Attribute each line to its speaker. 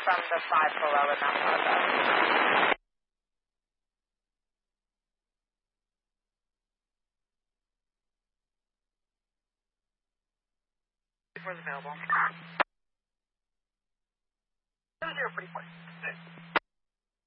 Speaker 1: from the 5 below in that plaza.
Speaker 2: Where's available? 044.